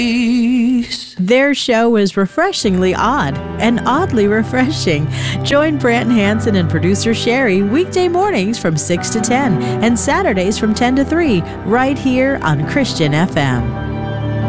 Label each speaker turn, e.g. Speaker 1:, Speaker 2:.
Speaker 1: Their show is refreshingly odd and oddly refreshing. Join Brant Hansen and producer Sherry weekday mornings from 6 to 10 and Saturdays from 10 to 3 right here on Christian FM.